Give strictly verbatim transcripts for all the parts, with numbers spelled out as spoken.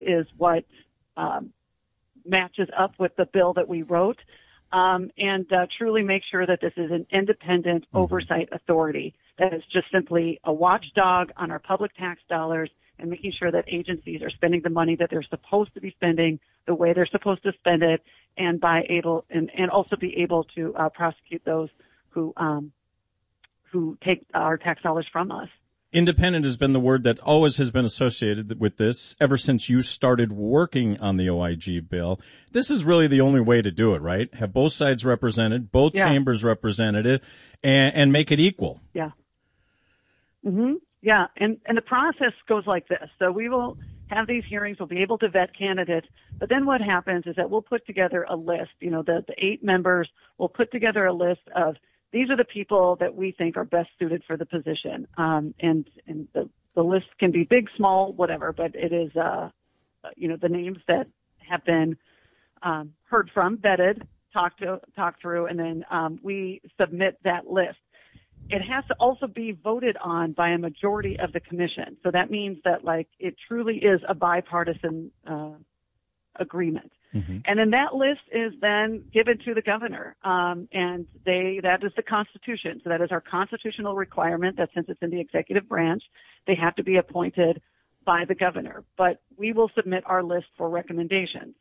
is what um, matches up with the bill that we wrote, um, and uh, truly make sure that this is an independent mm-hmm. oversight authority that is just simply a watchdog on our public tax dollars and making sure that agencies are spending the money that they're supposed to be spending the way they're supposed to spend it, and by able and, and also be able to uh, prosecute those who um, who take our tax dollars from us. Independent has been the word that always has been associated with this ever since you started working on the O I G bill. This is really the only way to do it, right? Have both sides represented, both yeah. chambers represented, and, and make it equal. Yeah. Mm-hmm. Yeah, and, and the process goes like this. So we will have these hearings, we'll be able to vet candidates, but then what happens is that we'll put together a list. You know, the, the eight members will put together a list of these are the people that we think are best suited for the position. Um, and and the, the list can be big, small, whatever, but it is, uh, you know, the names that have been um, heard from, vetted, talked to, talked through, and then um, we submit that list. It has to also be voted on by a majority of the commission. So that means that, like, it truly is a bipartisan uh, agreement. Mm-hmm. And then that list is then given to the governor. Um, and they that is the Constitution. So that is our constitutional requirement that since it's in the executive branch, they have to be appointed by the governor. But we will submit our list for recommendations.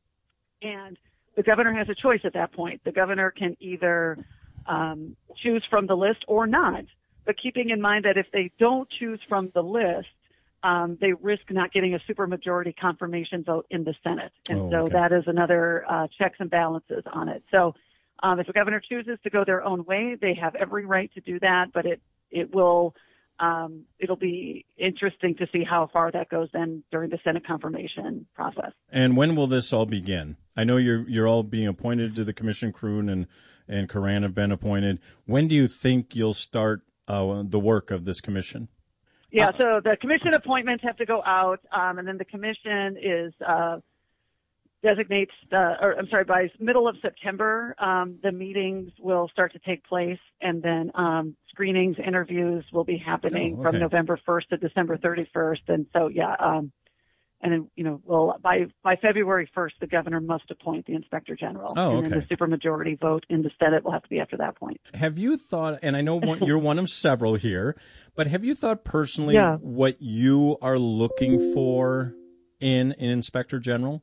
And the governor has a choice at that point. The governor can either Um, choose from the list or not, but keeping in mind that if they don't choose from the list, um, they risk not getting a supermajority confirmation vote in the Senate. And oh, so okay. that is another uh, checks and balances on it. So um, if the governor chooses to go their own way, they have every right to do that, but it, it will um, it'll be interesting to see how far that goes then during the Senate confirmation process. And when will this all begin? I know you're you're all being appointed to the commission. Kroon and and Coran have been appointed. When do you think you'll start uh, the work of this commission? Yeah, so the commission appointments have to go out, um, and then the commission is uh, designates, uh, or I'm sorry, by middle of September, um, the meetings will start to take place, and then um, screenings, interviews will be happening oh, okay. from November first to December thirty-first, and so yeah, um, and then you know, well, by by February first, the governor must appoint the inspector general, oh, and okay. then the supermajority vote in the Senate will have to be after that point. Have you thought, and I know one, you're one of several here, but have you thought personally yeah. what you are looking for in an inspector general?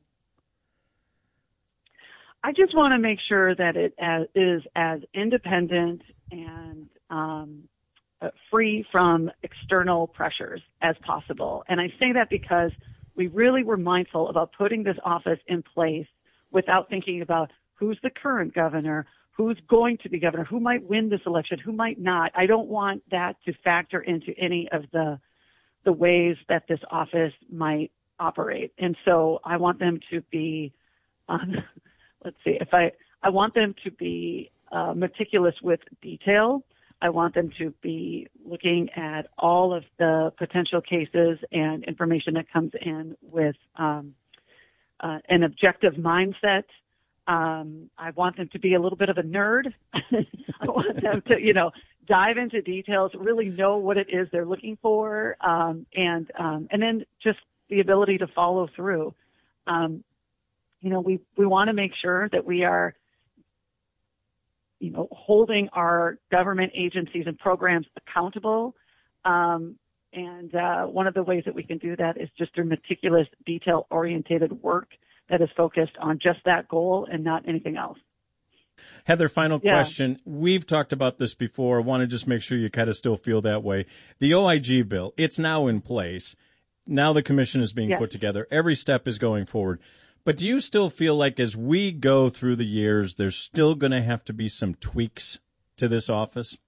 I just want to make sure that it as, is as independent and um, uh, free from external pressures as possible. And I say that because we really were mindful about putting this office in place without thinking about who's the current governor, who's going to be governor, who might win this election, who might not. I don't want that to factor into any of the the ways that this office might operate. And so I want them to be um, let's see, if I, I want them to be uh, meticulous with detail. I want them to be looking at all of the potential cases and information that comes in with um, uh, an objective mindset. Um, I want them to be a little bit of a nerd. I want them to, you know, dive into details, really know what it is they're looking for, um, and um, and then just the ability to follow through. Um, You know, we, we want to make sure that we are, you know, holding our government agencies and programs accountable. Um, and uh, one of the ways that we can do that is just through meticulous, detail-oriented work that is focused on just that goal and not anything else. Heather, final yeah. question. We've talked about this before. I want to just make sure you kind of still feel that way. The O I G bill, it's now in place. Now the commission is being yes. put together. Every step is going forward. But do you still feel like as we go through the years, there's still going to have to be some tweaks to this office?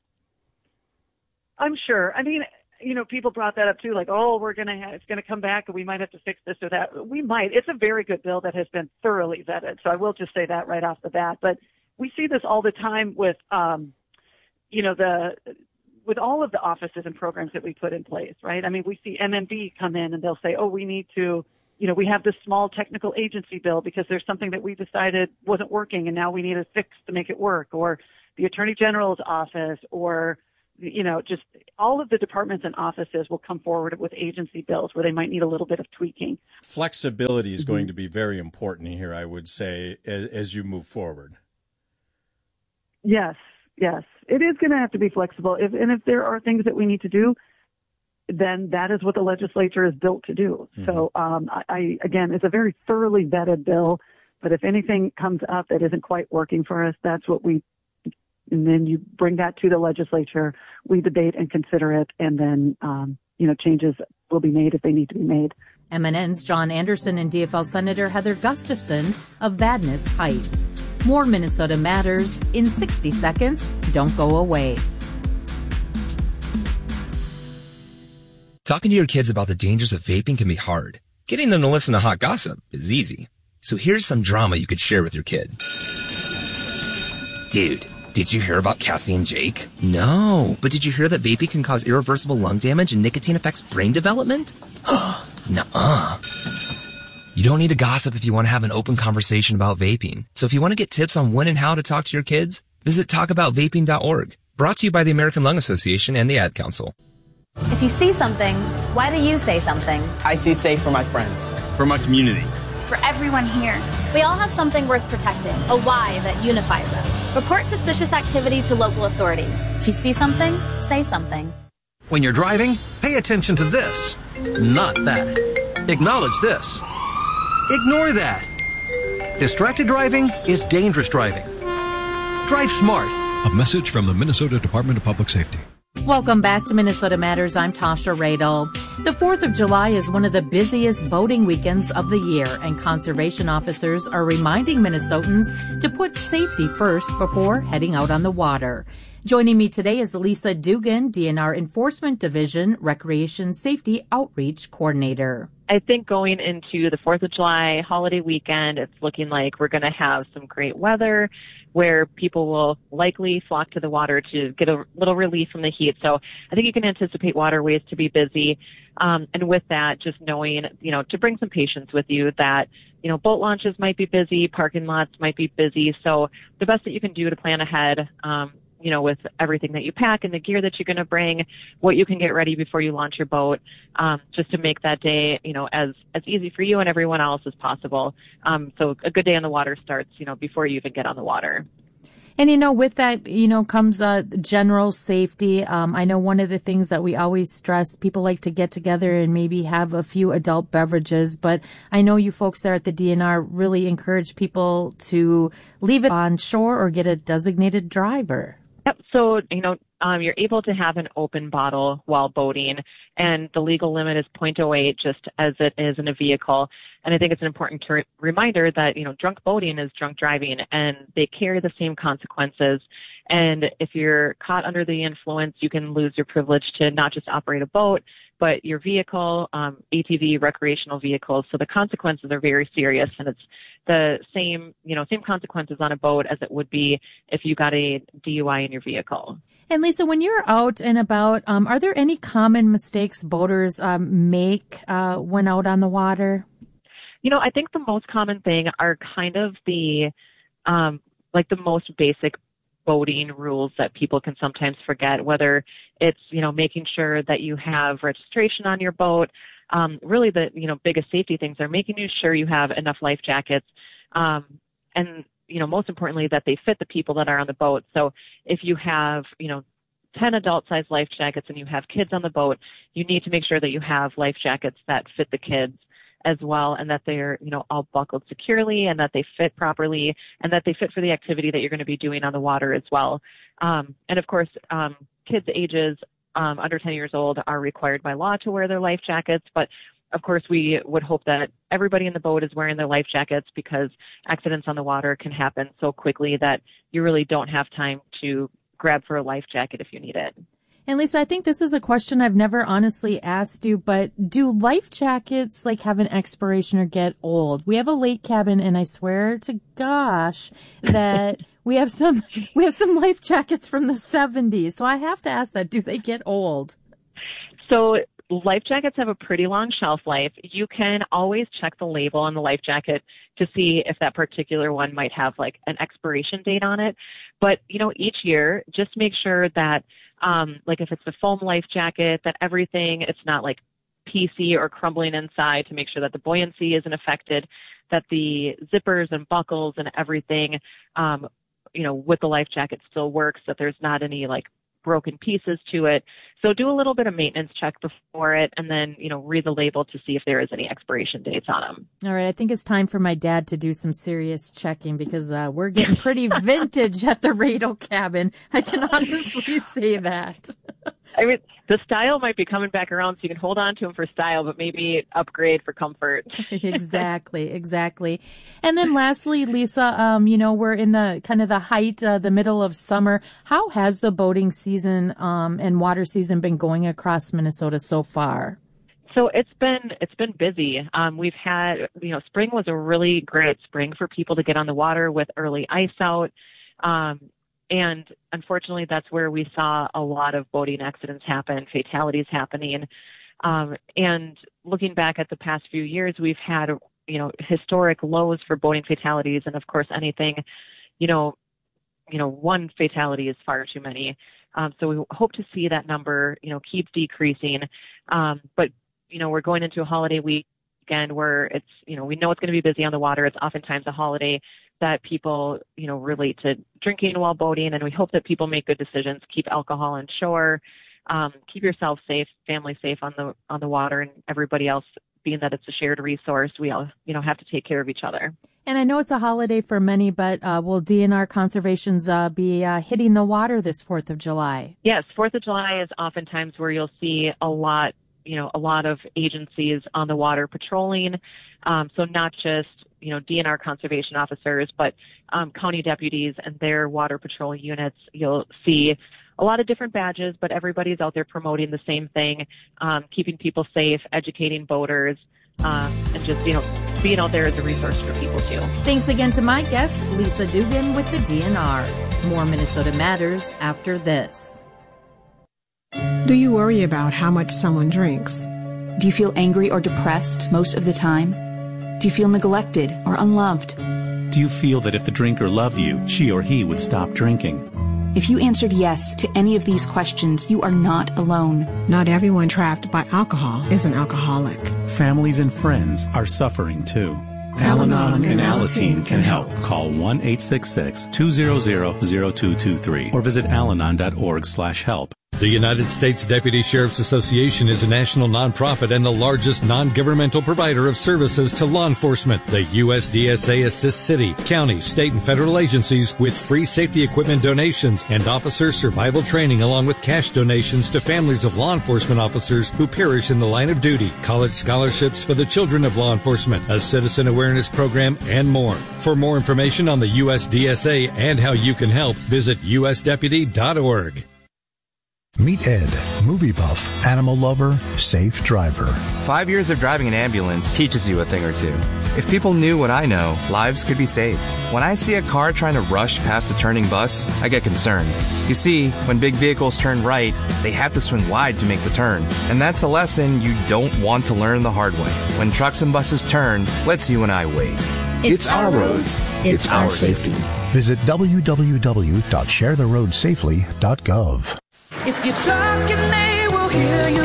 I'm sure. I mean, you know, people brought that up too, like, oh, we're going to have, it's going to come back and we might have to fix this or that. We might. It's a very good bill that has been thoroughly vetted. So I will just say that right off the bat. But we see this all the time with, um, you know, the, with all of the offices and programs that we put in place, right? I mean, we see M M B come in and they'll say, oh, we need to, you know, we have this small technical agency bill because there's something that we decided wasn't working and now we need a fix to make it work, or the Attorney General's office, or you know, just all of the departments and offices will come forward with agency bills where they might need a little bit of tweaking. Flexibility is mm-hmm. going to be very important here, I would say, as, as you move forward. Yes, yes. It is going to have to be flexible. If, and if there are things that we need to do, then that is what the legislature is built to do. Mm-hmm. So, um, I, I, again, it's a very thoroughly vetted bill, but if anything comes up that isn't quite working for us, that's what we, and then you bring that to the legislature, we debate and consider it, and then, um, you know, changes will be made if they need to be made. M N N's John Anderson and D F L Senator Heather Gustafson of Vadnais Heights. More Minnesota Matters in sixty seconds. Don't go away. Talking to your kids about the dangers of vaping can be hard. Getting them to listen to hot gossip is easy. So here's some drama you could share with your kid. Dude, did you hear about Cassie and Jake? No, but did you hear that vaping can cause irreversible lung damage and nicotine affects brain development? Nuh-uh. You don't need to gossip if you want to have an open conversation about vaping. So if you want to get tips on when and how to talk to your kids, visit talk about vaping dot org. Brought to you by the American Lung Association and the Ad Council. If you see something, why do you say something? I see safe for my friends. For my community. For everyone here. We all have something worth protecting, a why that unifies us. Report suspicious activity to local authorities. If you see something, say something. When you're driving, pay attention to this, not that. Acknowledge this. Ignore that. Distracted driving is dangerous driving. Drive smart. A message from the Minnesota Department of Public Safety. Welcome back to Minnesota Matters. I'm Tasha Radel. The fourth of July is one of the busiest boating weekends of the year, and conservation officers are reminding Minnesotans to put safety first before heading out on the water. Joining me today is Lisa Dugan, D N R Enforcement Division Recreation Safety Outreach Coordinator. I think going into the fourth of July holiday weekend, it's looking like we're going to have some great weather where people will likely flock to the water to get a little relief from the heat. So I think you can anticipate waterways to be busy. Um, and with that, just knowing, you know, to bring some patience with you that, you know, boat launches might be busy, parking lots might be busy. So the best that you can do to plan ahead, um, you know, with everything that you pack and the gear that you're going to bring, what you can get ready before you launch your boat, um, just to make that day, you know, as, as easy for you and everyone else as possible. Um, so a good day on the water starts, you know, before you even get on the water. And, you know, with that, you know, comes uh, general safety. Um, I know one of the things that we always stress, people like to get together and maybe have a few adult beverages. But I know you folks there at the D N R really encourage people to leave it on shore or get a designated driver. Yep. So, you know, um, you're able to have an open bottle while boating, and the legal limit is point oh eight, just as it is in a vehicle. And I think it's an important ter- reminder that, you know, drunk boating is drunk driving, and they carry the same consequences. And if you're caught under the influence, you can lose your privilege to not just operate a boat, but your vehicle, um, A T V, recreational vehicles. So the consequences are very serious, and it's the same, you know, same consequences on a boat as it would be if you got a D U I in your vehicle. And Lisa, when you're out and about, um, are there any common mistakes boaters um, make uh, when out on the water? You know, I think the most common thing are kind of the, um, like the most basic boating rules that people can sometimes forget, whether it's, you know, making sure that you have registration on your boat. Um, really the, you know, biggest safety things are making sure you have enough life jackets. Um, and, you know, most importantly, that they fit the people that are on the boat. So if you have, you know, ten adult-sized life jackets and you have kids on the boat, you need to make sure that you have life jackets that fit the kids as well, and that they're, you know, all buckled securely, and that they fit properly, and that they fit for the activity that you're going to be doing on the water as well. Um, and of course, um, kids ages um, under ten years old are required by law to wear their life jackets, but of course, we would hope that everybody in the boat is wearing their life jackets, because accidents on the water can happen so quickly that you really don't have time to grab for a life jacket if you need it. And Lisa, I think this is a question I've never honestly asked you, but do life jackets like have an expiration or get old? We have a lake cabin, and I swear to gosh that we have some we have some life jackets from the seventies. So I have to ask that, do they get old? So life jackets have a pretty long shelf life. You can always check the label on the life jacket to see if that particular one might have like an expiration date on it. But, you know, each year, just make sure that um, like if it's a foam life jacket, that everything, it's not like P C or crumbling inside, to make sure that the buoyancy isn't affected, that the zippers and buckles and everything, um, you know, with the life jacket still works, that there's not any like broken pieces to it. So do a little bit of maintenance check before it, and then, you know, read the label to see if there is any expiration dates on them. All right. I think it's time for my dad to do some serious checking, because uh, we're getting pretty vintage at the Radel cabin. I can honestly say that. I mean, the style might be coming back around, so you can hold on to them for style, but maybe upgrade for comfort. Exactly, exactly. And then lastly, Lisa, um, you know, we're in the kind of the height, uh, the middle of summer. How has the boating season um, and water season been going across Minnesota so far? So it's been it's been busy. Um, we've had, you know, spring was a really great spring for people to get on the water with early ice out. Um, And unfortunately, that's where we saw a lot of boating accidents happen, fatalities happening. Um, and looking back at the past few years, we've had, you know, historic lows for boating fatalities. And of course, anything, you know, you know, one fatality is far too many. Um, so we hope to see that number, you know, keep decreasing. Um, but, you know, we're going into a holiday weekend where it's, you know, we know it's going to be busy on the water. It's oftentimes a holiday that people, you know, relate to drinking while boating, and we hope that people make good decisions, keep alcohol on shore, um, keep yourself safe, family safe on the on the water, and everybody else, being that it's a shared resource, we all, you know, have to take care of each other. And I know it's a holiday for many, but uh, will D N R Conservations uh, be uh, hitting the water this fourth of July? Yes, fourth of July is oftentimes where you'll see a lot, you know, a lot of agencies on the water patrolling. Um, so not just, you know, D N R conservation officers, but um, county deputies and their water patrol units. You'll see a lot of different badges, but everybody's out there promoting the same thing, um, keeping people safe, educating boaters, um, and just, you know, being out there as a resource for people too. Thanks again to my guest, Lisa Dugan with the D N R. More Minnesota Matters after this. Do you worry about how much someone drinks? Do you feel angry or depressed most of the time? Do you feel neglected or unloved? Do you feel that if the drinker loved you, she or he would stop drinking? If you answered yes to any of these questions, you are not alone. Not everyone trapped by alcohol is an alcoholic. Families and friends are suffering too. Al-Anon and Alateen can help. Call one eight six six, two zero zero, zero two two three or visit alanon dot org slash help. The United States Deputy Sheriff's Association is a national nonprofit and the largest non-governmental provider of services to law enforcement. The U S D S A assists city, county, state, and federal agencies with free safety equipment donations and officer survival training, along with cash donations to families of law enforcement officers who perish in the line of duty, college scholarships for the children of law enforcement, a citizen awareness program, and more. For more information on the U S D S A and how you can help, visit u s deputy dot org. Meet Ed, movie buff, animal lover, safe driver. Five years of driving an ambulance teaches you a thing or two. If people knew what I know, lives could be saved. When I see a car trying to rush past a turning bus, I get concerned. You see, when big vehicles turn right, they have to swing wide to make the turn. And that's a lesson you don't want to learn the hard way. When trucks and buses turn, let's you and I wait. It's, it's our roads. It's, it's our safety. Visit w w w dot share the road safely dot gov. If you're talking, they will hear you.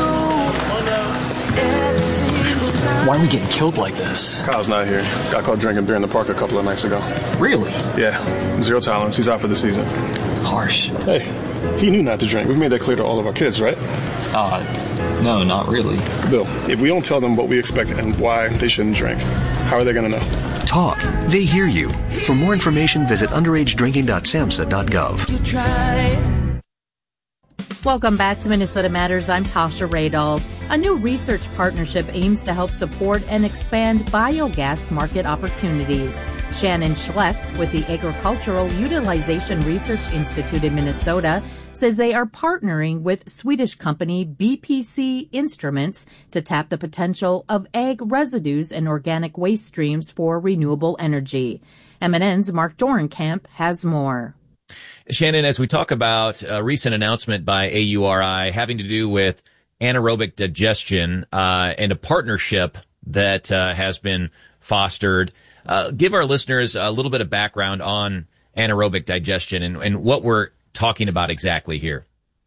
Every single time. Why are we getting killed like this? Kyle's not here. Got caught drinking beer in the park a couple of nights ago. Really? Yeah. Zero tolerance. He's out for the season. Harsh. Hey, he knew not to drink. We've made that clear to all of our kids, right? Uh, no, not really. Bill, if we don't tell them what we expect and why they shouldn't drink, how are they going to know? Talk. They hear you. For more information, visit underage drinking dot samhsa dot gov. You try. Welcome back to Minnesota Matters. I'm Tasha Radel. A new research partnership aims to help support and expand biogas market opportunities. Shannon Schlecht with the Agricultural Utilization Research Institute in Minnesota says they are partnering with Swedish company B P C Instruments to tap the potential of ag residues and organic waste streams for renewable energy. M N N's Mark Dorenkamp has more. Shannon, as we talk about a recent announcement by A U R I having to do with anaerobic digestion uh, and a partnership that uh, has been fostered, uh, give our listeners a little bit of background on anaerobic digestion and, and what we're talking about exactly here.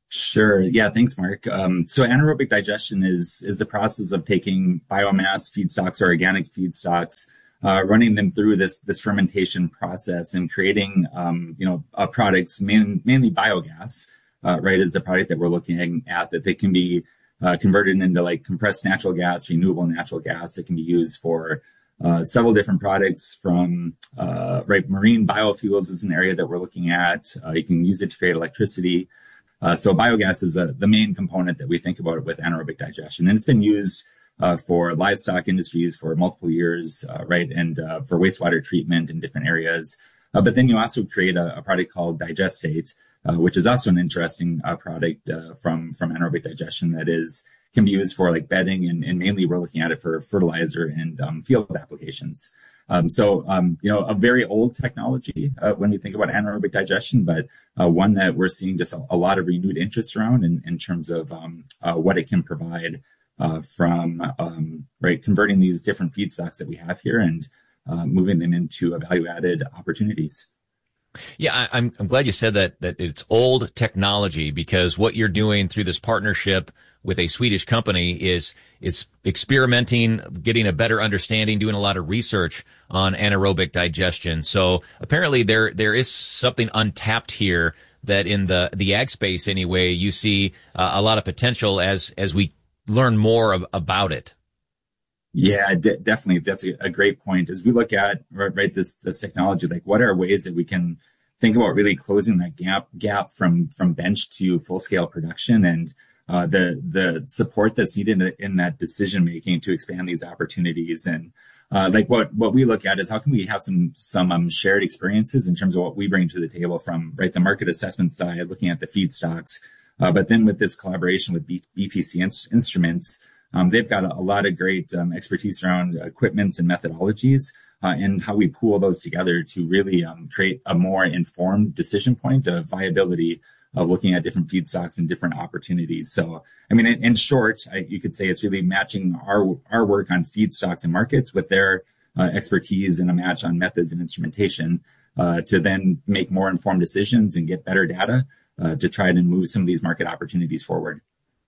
Sure. Yeah. Thanks, Mark. Um, so anaerobic digestion is is the process of taking biomass feedstocks or organic feedstocks, uh, running them through this this fermentation process and creating, um, you know, uh, products, main, mainly biogas. Uh, right, is the product that we're looking at that they can be uh, converted into like compressed natural gas, renewable natural gas. It can be used for uh, several different products from uh, right marine biofuels is an area that we're looking at. Uh, you can use it to create electricity. Uh, so biogas is a, the main component that we think about with anaerobic digestion, and it's been used uh, for livestock industries for multiple years, uh, right, and uh, for wastewater treatment in different areas. Uh, but then you also create a, a product called digestate, uh, which is also an interesting uh, product uh, from from anaerobic digestion that is can be used for like bedding, and, and mainly we're looking at it for fertilizer and um, field applications. Um, so, um, you know, a very old technology uh, when we think about anaerobic digestion, but uh, one that we're seeing just a, a lot of renewed interest around in, in terms of um, uh, what it can provide uh, from, um, right, converting these different feedstocks that we have here and uh, moving them into value-added opportunities. Yeah, I, I'm I'm glad you said that that it's old technology, because what you're doing through this partnership with a Swedish company is is experimenting, getting a better understanding, doing a lot of research on anaerobic digestion. So apparently there there is something untapped here that in the the ag space anyway, you see uh, a lot of potential as as we learn more of, about it. Yeah, de- definitely. That's a, a great point. As we look at right, right this this technology, like what are ways that we can think about really closing that gap gap from from bench to full scale production, and uh, the the support that's needed in, in that decision making to expand these opportunities. And uh, like what what we look at is how can we have some some um, shared experiences in terms of what we bring to the table from right the market assessment side, looking at the feedstocks, uh, but then with this collaboration with B- BPC in- Instruments. Um, they've got a, a lot of great um, expertise around equipment and methodologies uh, and how we pool those together to really um, create a more informed decision point of viability of looking at different feedstocks and different opportunities. So, I mean, in, in short, I, you could say it's really matching our our work on feedstocks and markets with their uh, expertise and a match on methods and instrumentation uh, to then make more informed decisions and get better data uh, to try to move some of these market opportunities forward.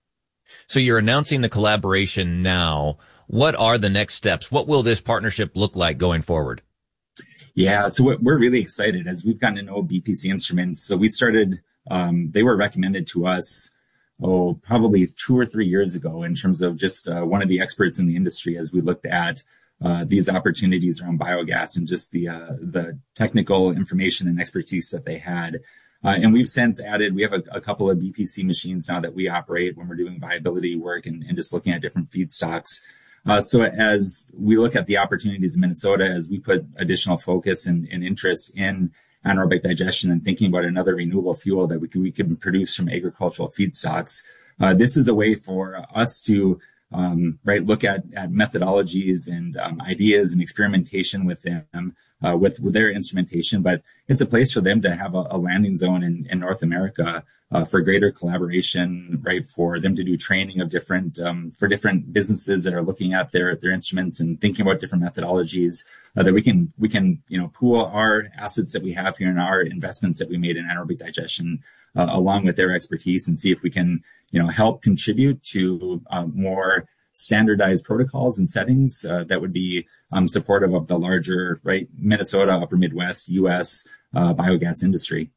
So you're announcing the collaboration now. What are the next steps? What will this partnership look like going forward? Yeah, so we're really excited as we've gotten to know B P C Instruments. So we started, um, they were recommended to us, oh, probably two or three years ago in terms of just uh, one of the experts in the industry as we looked at uh, these opportunities around biogas and just the uh, the technical information and expertise that they had. Uh, and we've since added, we have a, a couple of B P C machines now that we operate when we're doing viability work and, and just looking at different feedstocks. Uh, so as we look at the opportunities in Minnesota, as we put additional focus and, and interest in anaerobic digestion and thinking about another renewable fuel that we can, we can produce from agricultural feedstocks, uh, this is a way for us to um, right look at, at methodologies and um, ideas and experimentation with them. Uh, with, with their instrumentation, but it's a place for them to have a, a landing zone in, in North America uh, for greater collaboration, right? For them to do training of different, um, for different businesses that are looking at their, their instruments and thinking about different methodologies uh, that we can, we can, you know, pool our assets that we have here and our investments that we made in anaerobic digestion uh, along with their expertise and see if we can, you know, help contribute to uh, more standardized protocols and settings uh, that would be um, supportive of the larger, right, Minnesota, upper Midwest, U S uh, biogas industry.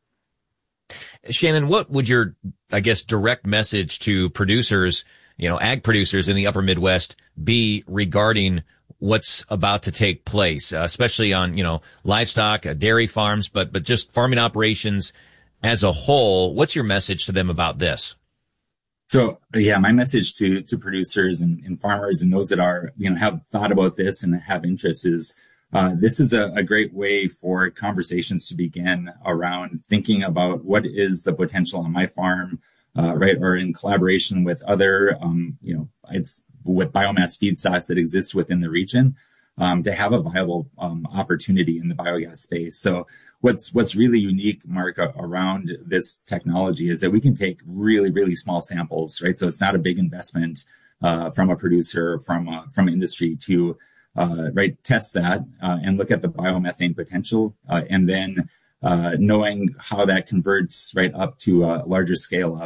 Shannon, what would your, I guess, direct message to producers, you know, ag producers in the upper Midwest be regarding what's about to take place, uh, especially on, you know, livestock, uh, dairy farms, but but just farming operations as a whole? What's your message to them about this? So, yeah, my message to, to producers and, and farmers and those that are, you know, have thought about this and have interest is, uh, this is a, a great way for conversations to begin around thinking about what is the potential on my farm, uh, right, or in collaboration with other, um, you know, it's with biomass feedstocks that exist within the region, um, to have a viable, um, opportunity in the biogas space. So, What's what's really unique, Mark, around this technology is that we can take really, really small samples, right? So it's not a big investment uh, from a producer, from a, from industry to uh, right test that uh, and look at the biomethane potential, uh, and then uh, knowing how that converts right up to a larger scale up.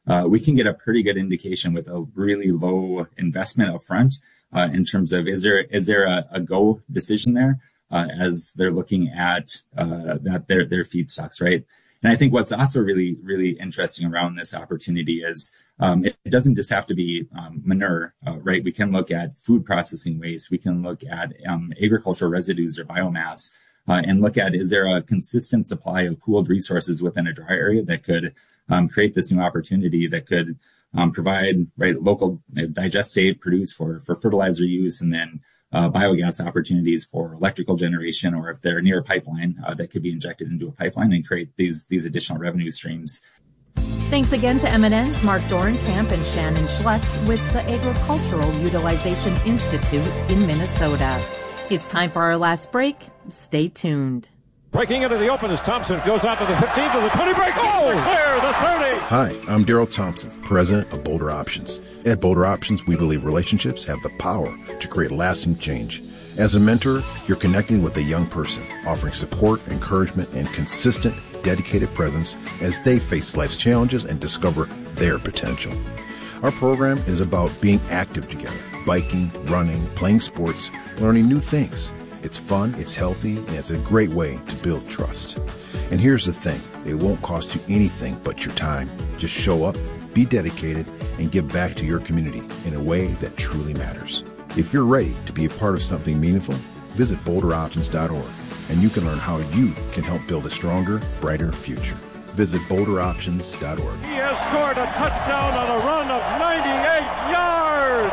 uh, we can get a pretty good indication with a really low investment up front uh, in terms of is there is there a, a go decision there uh, as they're looking at uh, that their their feedstocks, right? And I think what's also really, really interesting around this opportunity is um, it, it doesn't just have to be um, manure, uh, right? We can look at food processing waste. We can look at um, agricultural residues or biomass uh, and look at is there a consistent supply of pooled resources within a dry area that could um, create this new opportunity that could um, provide right local uh, digestate produce for, for fertilizer use and then Uh, biogas opportunities for electrical generation, or if they're near a pipeline uh, that could be injected into a pipeline and create these these additional revenue streams. Thanks again to M and N's Mark Dorenkamp and Shannon Schlett with the Agricultural Utilization Institute in Minnesota. It's time for our last break. Stay tuned. Breaking into the open as Thompson goes out to the fifteen to the twenty, breaks oh! clear, the thirty. Hi, I'm Daryl Thompson, president of Boulder Options. At Boulder Options, we believe relationships have the power to create lasting change. As a mentor, you're connecting with a young person, offering support, encouragement, and consistent, dedicated presence as they face life's challenges and discover their potential. Our program is about being active together, biking, running, playing sports, learning new things. It's fun, it's healthy, and it's a great way to build trust. And here's the thing, it won't cost you anything but your time. Just show up, be dedicated, and give back to your community in a way that truly matters. If you're ready to be a part of something meaningful, visit boulder options dot org, and you can learn how you can help build a stronger, brighter future. Visit boulder options dot org. He has scored a touchdown on a run of ninety-eight yards.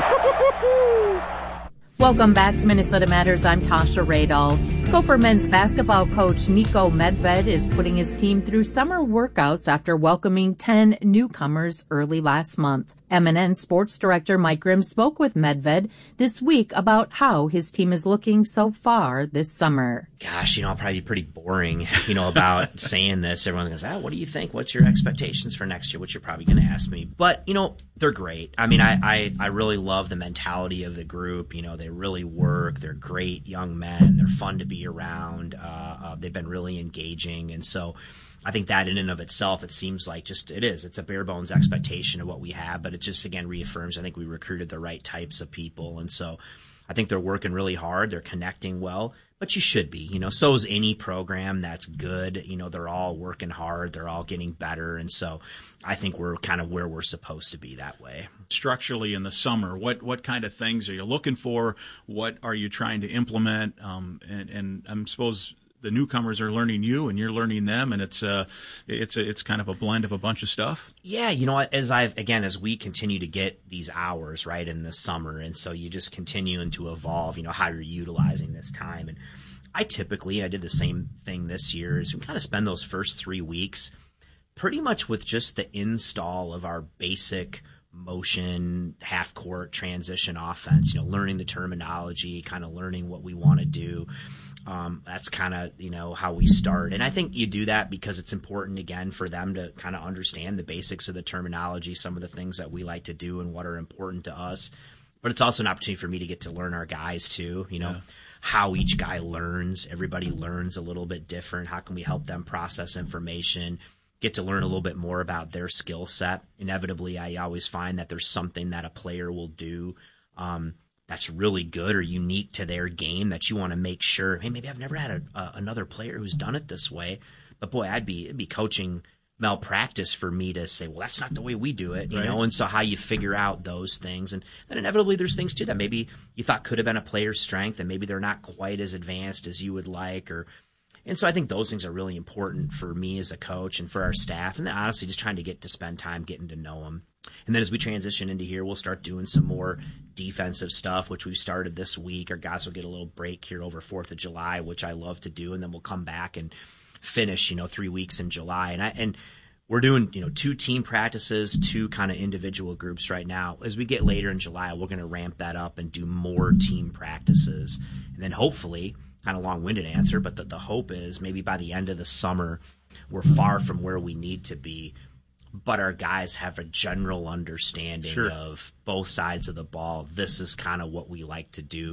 Welcome back to Minnesota Matters. I'm Tasha Radel. Gopher men's basketball coach Niko Medved is putting his team through summer workouts after welcoming ten newcomers early last month. M and N Sports Director Mike Grimm spoke with Medved this week about how his team is looking so far this summer. Gosh, you know, I'll probably be pretty boring, you know, about saying this. Everyone goes, ah, what do you think? What's your expectations for next year? Which you're probably going to ask me. But, you know, they're great. I mean, I, I, I really love the mentality of the group. You know, they really work. They're great young men. They're fun to be around. Uh, uh, they've been really engaging. And so I think that in and of itself, it seems like just it is. It's a bare bones expectation of what we have, but it just, again, reaffirms I think we recruited the right types of people. And so I think they're working really hard. They're connecting well, but you should be. You know, so is any program that's good. You know, they're all working hard. They're all getting better. And so I think we're kind of where we're supposed to be that way. Structurally in the summer, what what kind of things are you looking for? What are you trying to implement? Um, and, and I suppose the newcomers are learning you and you're learning them, and it's uh it's a, it's kind of a blend of a bunch of stuff. Yeah, you know, as I've again as we continue to get these hours right in the summer, and so you just continuing to evolve, you know, how you're utilizing this time. And I typically I did the same thing this year is we kind of spend those first three weeks pretty much with just the install of our basic motion, half court transition offense, you know, learning the terminology, kind of learning what we want to do. Um, that's kind of, you know, how we start. And I think you do that because it's important, again, for them to kind of understand the basics of the terminology, some of the things that we like to do and what are important to us. But it's also an opportunity for me to get to learn our guys, too, you know, yeah. how each guy learns. Everybody learns a little bit different. How can we help them process information? Get to learn a little bit more about their skill set. Inevitably, I always find that there's something that a player will do um, that's really good or unique to their game that you want to make sure, hey, maybe I've never had a, a, another player who's done it this way. But, boy, I'd be it'd be coaching malpractice for me to say, well, that's not the way we do it, you right. know, and so how you figure out those things. And then inevitably there's things, too, that maybe you thought could have been a player's strength and maybe they're not quite as advanced as you would like or – and so I think those things are really important for me as a coach and for our staff. And then honestly, just trying to get to spend time getting to know them. And then as we transition into here, we'll start doing some more defensive stuff, which we've started this week. Our guys will get a little break here over fourth of July, which I love to do. And then we'll come back and finish, you know, three weeks in July. And I, and we're doing, you know, two team practices, two kind of individual groups right now. As we get later in July, we're going to ramp that up and do more team practices. And then hopefully – kind of long-winded answer, but the, the hope is maybe by the end of the summer, we're far from where we need to be, but our guys have a general understanding sure. of both sides of the ball. This is kind of what we like to do,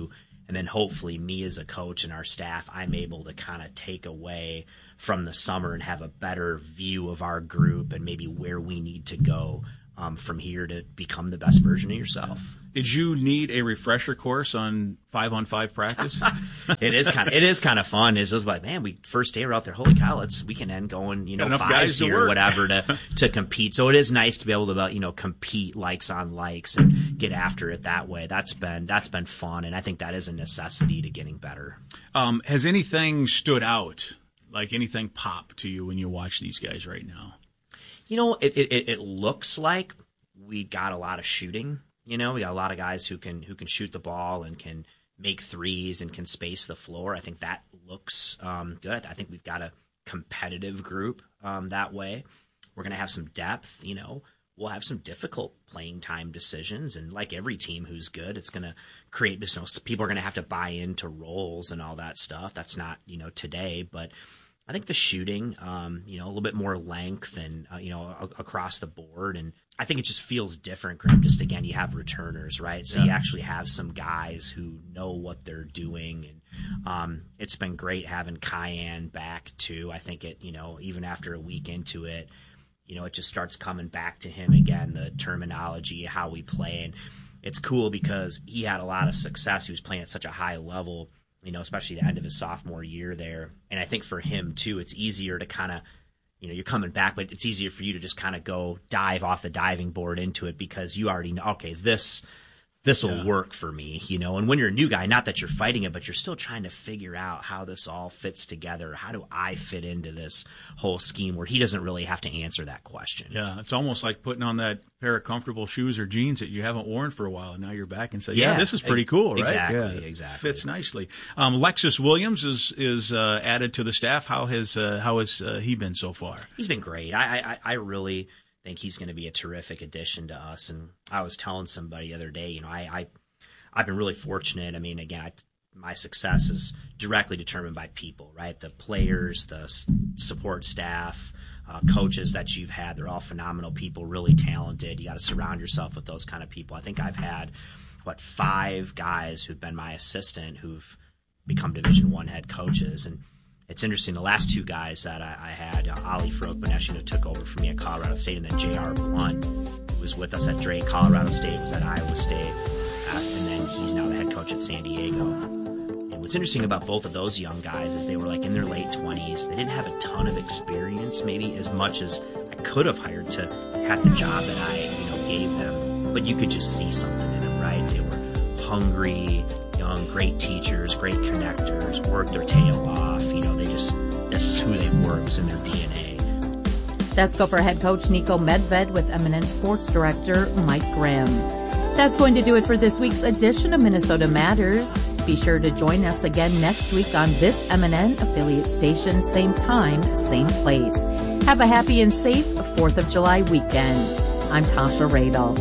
And then hopefully me as a coach and our staff, I'm able to kind of take away from the summer and have a better view of our group and maybe where we need to go um, from here to become the best version of yourself. Did you need a refresher course on five on five practice? it is kind of it is kind of fun. It's just like, man, we first day we're out there. Holy cow, let's we can end going you know Enough fives here or whatever to to compete. So it is nice to be able to you know compete likes on likes and get after it that way. That's been that's been fun, and I think that is a necessity to getting better. Um, has anything stood out, like anything pop to you when you watch these guys right now? You know, it it, it looks like we got a lot of shooting. You know, we got a lot of guys who can who can shoot the ball and can make threes and can space the floor. I think that looks um, good. I think we've got a competitive group um, that way. We're going to have some depth. You know, we'll have some difficult playing time decisions. And like every team who's good, it's going to create, you know, people are going to have to buy into roles and all that stuff. That's not, you know, today, but I think the shooting, um, you know, a little bit more length and, uh, you know, a- across the board. And I think it just feels different, Graham. Just, again, you have returners, right? So yeah. you actually have some guys who know what they're doing. And um, it's been great having Cayenne back, too. I think it, you know, even after a week into it, you know, it just starts coming back to him again, the terminology, how we play. And it's cool because he had a lot of success. He was playing at such a high level, you know, especially the end of his sophomore year there. And I think for him, too, it's easier to kind of, you know, you're coming back, but it's easier for you to just kind of go dive off the diving board into it because you already know, okay, this this will yeah. work for me, you know. And when you're a new guy, not that you're fighting it, but you're still trying to figure out how this all fits together. How do I fit into this whole scheme where he doesn't really have to answer that question? Yeah, it's almost like putting on that pair of comfortable shoes or jeans that you haven't worn for a while, and now you're back and say, yeah, yeah this is pretty cool, right? Exactly, yeah, exactly. Fits nicely. Um, Lexus Williams is is uh, added to the staff. How has uh, how has uh, he been so far? He's been great. I I, I really think he's going to be a terrific addition to us. And I was telling somebody the other day, you know, I, I I've been really fortunate. I mean, again, I, my success is directly determined by people, right? The players, the support staff, uh, coaches that you've had, they're all phenomenal people, really talented. You got to surround yourself with those kind of people. I think I've had, what, five guys who've been my assistant who've become Division One head coaches. And it's interesting, the last two guys that I, I had, uh, Ali Farouk-Benesh, who took over for me at Colorado State, and then J R. Blunt, who was with us at Drake, Colorado State, was at Iowa State, uh, and then he's now the head coach at San Diego. And what's interesting about both of those young guys is they were like in their late twenties. They didn't have a ton of experience, maybe as much as I could have hired to have the job that I, you know, gave them. But you could just see something in them, right? They were hungry, young, great teachers, great connectors, worked their tail off. You know, they just, this is who they were. It was in their D N A. That's Gopher head coach Nico Medved with eminent sports director Mike Graham. That's going to do it for this week's edition of Minnesota Matters. Be sure to join us again next week on this M N N affiliate station, same time, same place. Have a happy and safe fourth of July weekend. I'm Tasha Radel.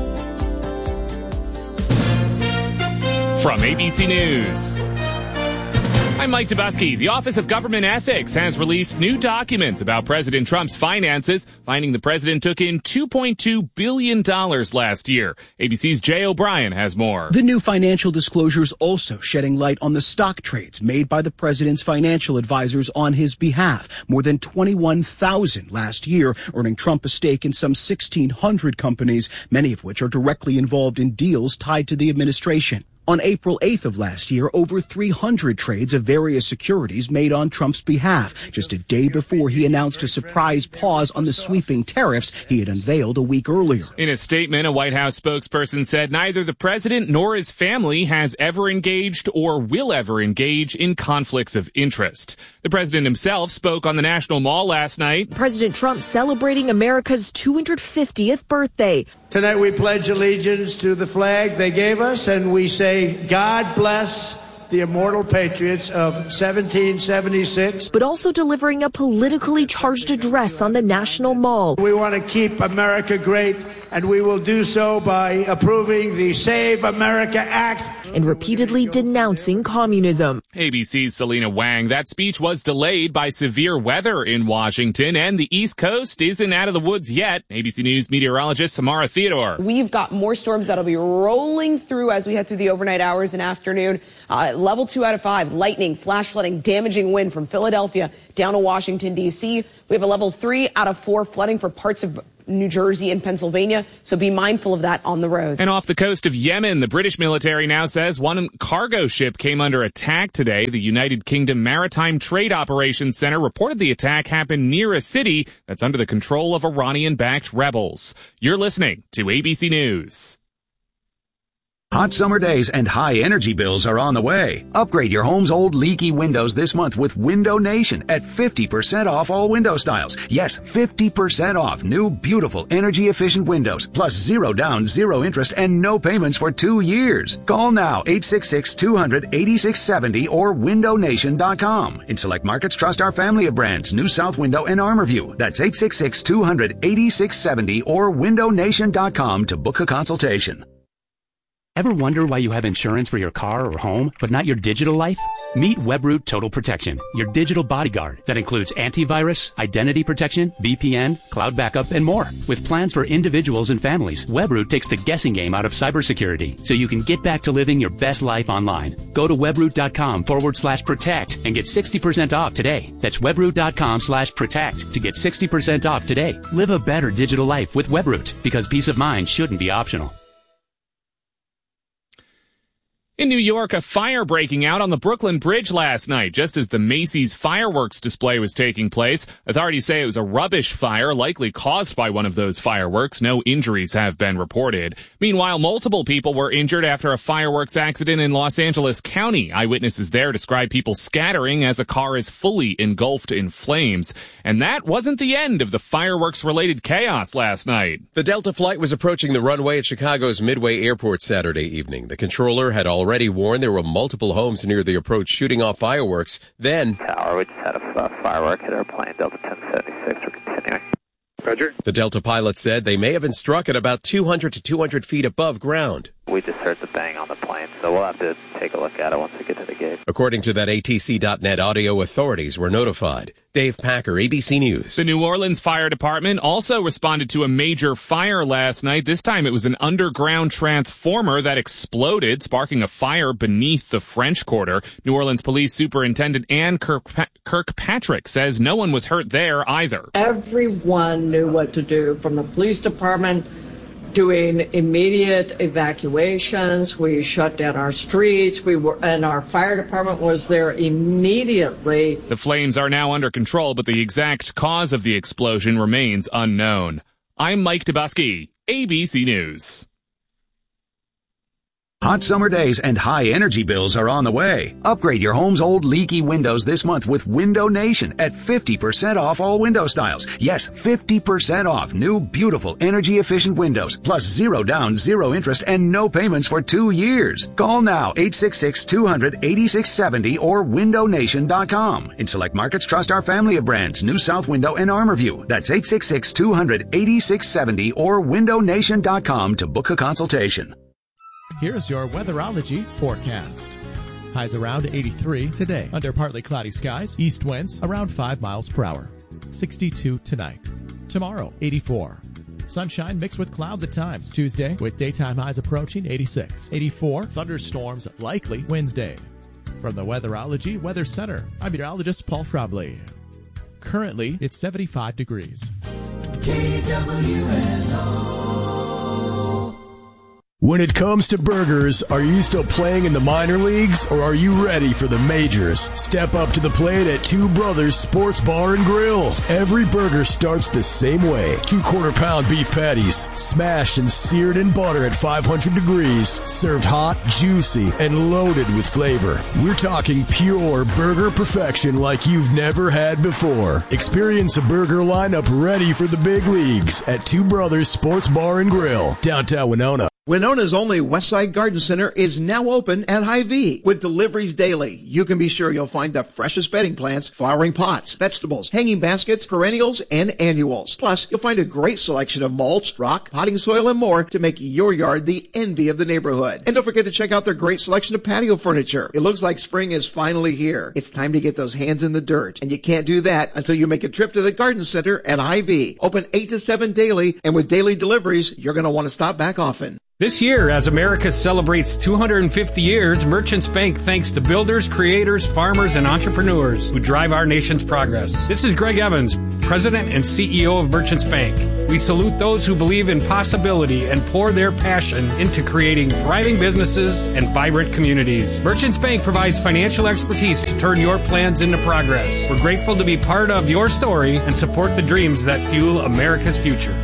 From A B C News, I'm Mike Dubusky. The Office of Government Ethics has released new documents about President Trump's finances, finding the president took in two point two billion dollars last year. A B C's Jay O'Brien has more. The new financial disclosures also shedding light on the stock trades made by the president's financial advisors on his behalf. More than twenty-one thousand last year, earning Trump a stake in some sixteen hundred companies, many of which are directly involved in deals tied to the administration. On April eighth of last year, over three hundred trades of various securities made on Trump's behalf, just a day before he announced a surprise pause on the sweeping tariffs he had unveiled a week earlier. In a statement, a White House spokesperson said neither the president nor his family has ever engaged or will ever engage in conflicts of interest. The president himself spoke on the National Mall last night. President Trump celebrating America's two hundred fiftieth birthday. Tonight we pledge allegiance to the flag they gave us, and we say, God bless the immortal patriots of seventeen seventy-six. But also delivering a politically charged address on the National Mall. We want to keep America great, and we will do so by approving the Save America Act. and repeatedly denouncing communism. A B C's Selena Wang. That speech was delayed by severe weather in Washington, and the East Coast isn't out of the woods yet. A B C News meteorologist Samara Theodore. We've got more storms that'll be rolling through as we head through the overnight hours and afternoon. Uh, level two out of five, lightning, flash flooding, damaging wind from Philadelphia down to Washington, D C. We have a level three out of four flooding for parts of New Jersey and Pennsylvania, so be mindful of that on the roads. And off the coast of Yemen, the British military now says one cargo ship came under attack today. The United Kingdom Maritime Trade Operations Center reported the attack happened near a city that's under the control of Iranian-backed rebels. You're listening to A B C News. Hot summer days and high energy bills are on the way. Upgrade your home's old leaky windows this month with Window Nation at fifty percent off all window styles. Yes, fifty percent off new, beautiful, energy-efficient windows, plus zero down, zero interest, and no payments for two years. Call now, eight six six, two hundred, eighty-six seventy or window nation dot com. In select markets, trust our family of brands, New South Window and ArmorView. That's eight six six, two hundred, eighty-six seventy or window nation dot com to book a consultation. Ever wonder why you have insurance for your car or home, but not your digital life? Meet Webroot Total Protection, your digital bodyguard that includes antivirus, identity protection, V P N, cloud backup, and more. With plans for individuals and families, Webroot takes the guessing game out of cybersecurity, so you can get back to living your best life online. Go to webroot.com forward slash protect and get sixty percent off today. That's webroot.com slash protect to get sixty percent off today. Live a better digital life with Webroot, because peace of mind shouldn't be optional. In New York, a fire breaking out on the Brooklyn Bridge last night, just as the Macy's fireworks display was taking place. Authorities say it was a rubbish fire, likely caused by one of those fireworks. No injuries have been reported. Meanwhile, multiple people were injured after a fireworks accident in Los Angeles County. Eyewitnesses there describe people scattering as a car is fully engulfed in flames. And that wasn't the end of the fireworks-related chaos last night. The Delta flight was approaching the runway at Chicago's Midway Airport Saturday evening. The controller had already already warned there were multiple homes near the approach shooting off fireworks. Then, Tower, we just had a uh, firework hit our plane, Delta ten seventy-six. We're continuing. Roger. The Delta pilot said they may have been struck at about two hundred to two hundred feet above ground. We just heard the bang on the plane, so we'll have to take a look at it once we get to the gate. According to that A T C dot net audio, authorities were notified. Dave Packer, A B C News. The New Orleans Fire Department also responded to a major fire last night. This time it was an underground transformer that exploded, sparking a fire beneath the French Quarter. New Orleans Police Superintendent Ann Kirkpa- Kirkpatrick says no one was hurt there either. Everyone knew what to do, from the police department doing immediate evacuations. We shut down our streets. We were, and our fire department was there immediately. The flames are now under control, but the exact cause of the explosion remains unknown. I'm Mike Dubusky, A B C News. Hot summer days and high energy bills are on the way. Upgrade your home's old leaky windows this month with Window Nation at fifty percent off all window styles. Yes, fifty percent off new, beautiful, energy-efficient windows, plus zero down, zero interest, and no payments for two years. Call now, eight six six, two hundred, eighty-six seventy or window nation dot com. In select markets, trust our family of brands, New South Window and ArmorView. That's eight six six, two hundred, eighty-six seventy or window nation dot com to book a consultation. Here's your weatherology forecast. Highs around eighty-three today. Under partly cloudy skies, east winds around five miles per hour. sixty-two tonight. Tomorrow, eighty-four. Sunshine mixed with clouds at times. Tuesday, with daytime highs approaching eighty-six. eighty-four, thunderstorms likely Wednesday. From the Weatherology Weather Center, I'm meteorologist Paul Frabley. Currently, it's seventy-five degrees. K W N O. When it comes to burgers, are you still playing in the minor leagues or are you ready for the majors? Step up to the plate at Two Brothers Sports Bar and Grill. Every burger starts the same way. Two quarter pound beef patties, smashed and seared in butter at five hundred degrees, served hot, juicy, and loaded with flavor. We're talking pure burger perfection like you've never had before. Experience a burger lineup ready for the big leagues at Two Brothers Sports Bar and Grill, downtown Winona. Winona's only Westside Garden Center is now open at Hy-Vee. With deliveries daily, you can be sure you'll find the freshest bedding plants, flowering pots, vegetables, hanging baskets, perennials, and annuals. Plus, you'll find a great selection of mulch, rock, potting soil, and more to make your yard the envy of the neighborhood. And don't forget to check out their great selection of patio furniture. It looks like spring is finally here. It's time to get those hands in the dirt, and you can't do that until you make a trip to the garden center at Hy-Vee. Open eight to seven daily, and with daily deliveries, you're going to want to stop back often. This year, as America celebrates two hundred fifty years, Merchants Bank thanks the builders, creators, farmers, and entrepreneurs who drive our nation's progress. This is Greg Evans, President and C E O of Merchants Bank. We salute those who believe in possibility and pour their passion into creating thriving businesses and vibrant communities. Merchants Bank provides financial expertise to turn your plans into progress. We're grateful to be part of your story and support the dreams that fuel America's future.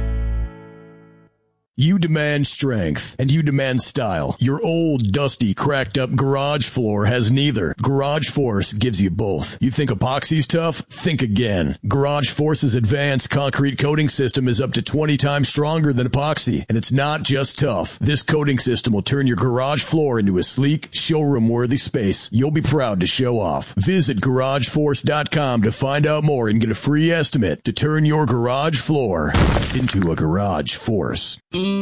You demand strength, and you demand style. Your old, dusty, cracked up garage floor has neither. Garage Force gives you both. You think epoxy's tough? Think again. Garage Force's advanced concrete coating system is up to twenty times stronger than epoxy, and it's not just tough. This coating system will turn your garage floor into a sleek, showroom-worthy space you'll be proud to show off. Visit garage force dot com to find out more and get a free estimate to turn your garage floor into a Garage Force.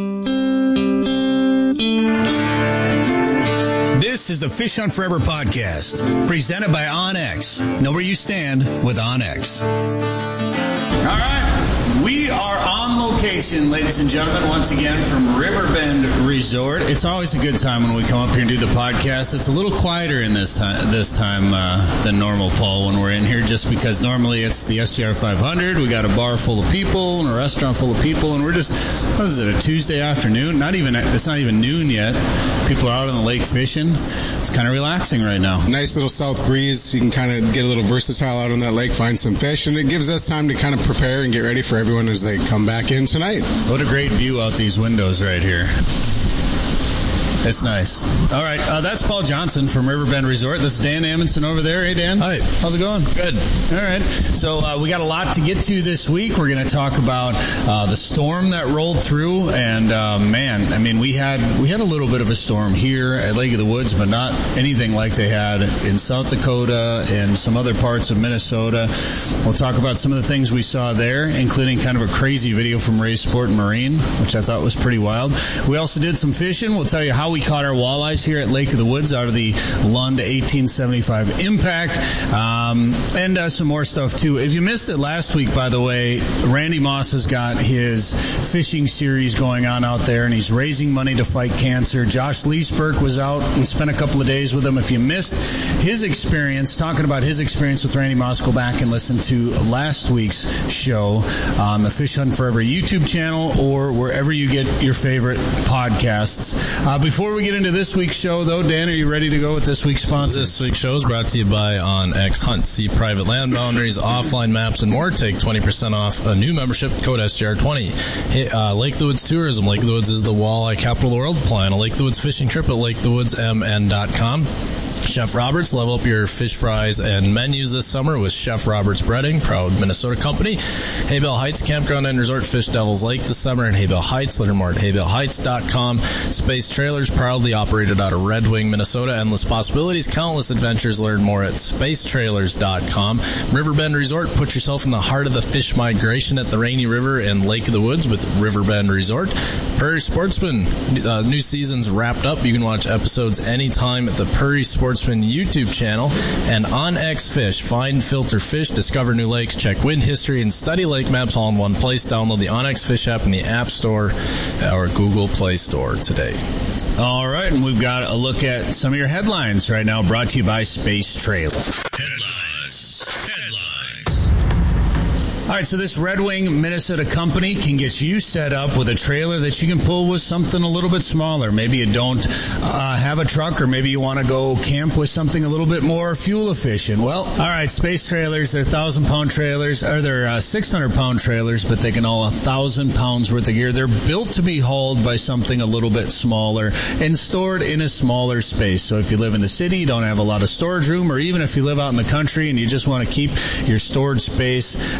This is the Fish Hunt Forever podcast, presented by OnX. Know where you stand with OnX. All right, we are on location, ladies and gentlemen, once again from Riverbend Resort. It's always a good time when we come up here and do the podcast. It's a little quieter in this time this time uh, than normal, Paul, when we're in here, just because normally it's the S G R five hundred. We got a bar full of people and a restaurant full of people, and we're just, what is it, a Tuesday afternoon? Not even, it's not even noon yet. People are out on the lake fishing. It's kind of relaxing right now. Nice little south breeze. You can kind of get a little versatile out on that lake, find some fish, and it gives us time to kind of prepare and get ready for everyone as they come back in tonight. What a great view out these windows right here. It's nice. All right, uh, that's Paul Johnson from Riverbend Resort. That's Dan Amundsen over there. Hey, Dan. Hi. How's it going? Good. All right. So uh, we got a lot to get to this week. We're going to talk about uh, the storm that rolled through, and uh, man, I mean, we had we had a little bit of a storm here at Lake of the Woods, but not anything like they had in South Dakota and some other parts of Minnesota. We'll talk about some of the things we saw there, including kind of a crazy video from Ray Sport and Marine, which I thought was pretty wild. We also did some fishing. We'll tell you how we caught our walleyes here at Lake of the Woods out of the Lund eighteen seventy-five Impact, um, and uh, some more stuff too. If you missed it last week, by the way, Randy Moss has got his fishing series going on out there, and he's raising money to fight cancer. Josh Leesburg was out and spent a couple of days with him. If you missed his experience, talking about his experience with Randy Moss, go back and listen to last week's show on the Fish Hunt Forever YouTube channel or wherever you get your favorite podcasts. Uh, before we get into this week's show, though, Dan, are you ready to go with this week's sponsor? This week's show is brought to you by OnX Hunt. See private land boundaries, offline maps, and more. Take twenty percent off a new membership. Code S G R twenty. Hey, uh, Lake of the Woods Tourism. Lake of the Woods is the walleye capital of the world. Plan a Lake of the Woods fishing trip at lake of the woods m n dot com. Chef Roberts, level up your fish fries and menus this summer with Chef Roberts Breading, proud Minnesota company. Haybell Heights Campground and Resort, Fish Devils Lake this summer in Haybell Heights. Learn more at haybell heights dot com. Space Trailers, proudly operated out of Red Wing, Minnesota. Endless possibilities, countless adventures. Learn more at space trailers dot com. Riverbend Resort, put yourself in the heart of the fish migration at the Rainy River and Lake of the Woods with Riverbend Resort. Prairie Sportsman, uh, new season's wrapped up. You can watch episodes anytime at the Prairie Sportsman YouTube channel. And OnX Fish, find, filter fish, discover new lakes, check wind history, and study lake maps all in one place. Download the OnX Fish app in the App Store or Google Play Store today. All right, and we've got a look at some of your headlines right now, brought to you by Space Trailer. All right, so this Red Wing Minnesota company can get you set up with a trailer that you can pull with something a little bit smaller. Maybe you don't uh, have a truck, or maybe you want to go camp with something a little bit more fuel efficient. Well, all right, Space Trailers, they're one thousand pound trailers, or they're uh, six hundred pound trailers, but they can haul one thousand pounds worth of gear. They're built to be hauled by something a little bit smaller and stored in a smaller space. So if you live in the city, you don't have a lot of storage room, or even if you live out in the country and you just want to keep your storage space uh, kept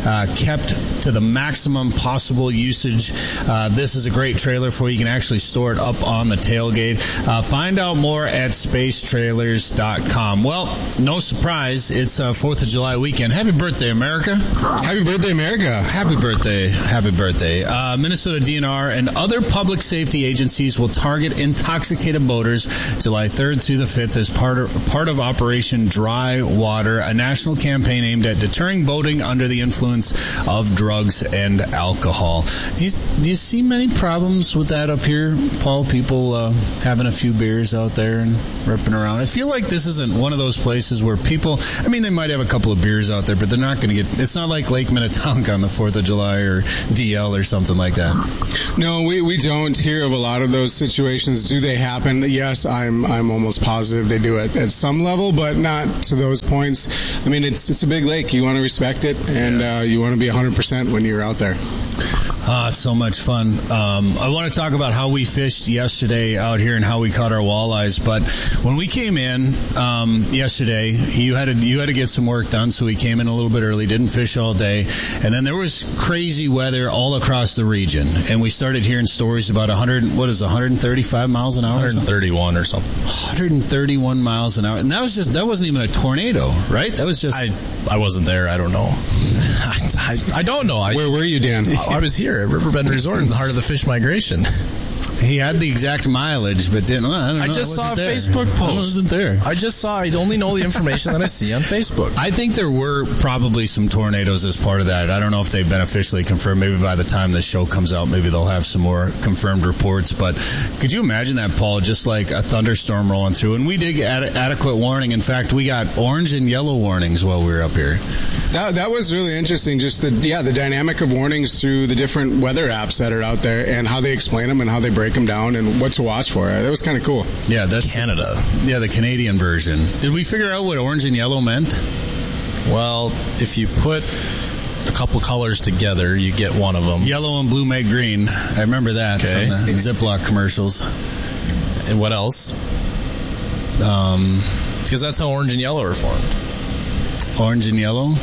kept to the maximum possible usage. Uh, this is a great trailer for you. You can actually store it up on the tailgate. Uh, find out more at space trailers dot com. Well, no surprise, it's uh, fourth of July weekend. Happy birthday, America. Happy birthday, America. Happy birthday. Happy birthday. Uh, Minnesota D N R and other public safety agencies will target intoxicated boaters July third through the fifth as part of, part of Operation Dry Water, a national campaign aimed at deterring boating under the influence of drugs and alcohol. Do you, do you see many problems with that up here, Paul? People uh, having a few beers out there and ripping around. I feel like this isn't one of those places where people, I mean, they might have a couple of beers out there, but they're not going to get, it's not like Lake Minnetonka on the fourth of July or D L or something like that. No, we, we don't hear of a lot of those situations. Do they happen? Yes, I'm I'm almost positive they do it at some level, but not to those points. I mean, it's it's a big lake. You want to respect it, and uh, you want to be one hundred percent when you're out there. Ah, it's so much fun. Um, I want to talk about how we fished yesterday out here and how we caught our walleyes. But when we came in um, yesterday, you had to you had to get some work done, so we came in a little bit early. Didn't fish all day, and then there was crazy weather all across the region, and we started hearing stories about one hundred. What is it, one hundred thirty-five miles an hour? one hundred thirty-one or something. one hundred thirty-one miles an hour, and that was just that wasn't even a tornado, right? That was just. I I wasn't there. I don't know. I, I, I don't know. I, Where were you, Dan? I was here at Riverbend Resort in the heart of the fish migration. He had the exact mileage, but didn't. Well, I don't know. I just I saw a there. Facebook post. I wasn't there. I just saw. I only know the information that I see on Facebook. I think there were probably some tornadoes as part of that. I don't know if they've been officially confirmed. Maybe by the time this show comes out, maybe they'll have some more confirmed reports. But could you imagine that, Paul? Just like a thunderstorm rolling through, and we did get ad- adequate warning. In fact, we got orange and yellow warnings while we were up here. That that was really interesting. Just the yeah the dynamic of warnings through the different weather apps that are out there, and how they explain them and how they break them down and what to watch for. That was kind of cool. Yeah, that's Canada. Yeah, the Canadian version. Did we figure out what orange and yellow meant? Well, if you put a couple colors together, you get one of them. Yellow and blue make green. I remember that Okay. from the Ziploc commercials. And what else? Um, Because that's how orange and yellow are formed. orange and yellow?